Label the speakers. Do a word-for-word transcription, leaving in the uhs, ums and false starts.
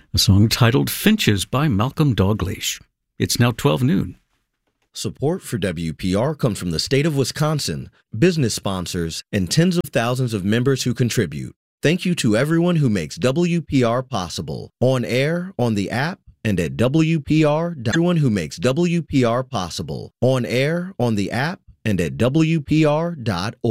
Speaker 1: a song titled Finches by Malcolm Dalgleish. It's now twelve noon.
Speaker 2: Support for W P R comes from the state of Wisconsin, business sponsors, and tens of thousands of members who contribute. Thank you to everyone who makes W P R possible. On air, on the app, and at W P R. Everyone who makes W P R possible. On air, on the app, and at W P R dot org.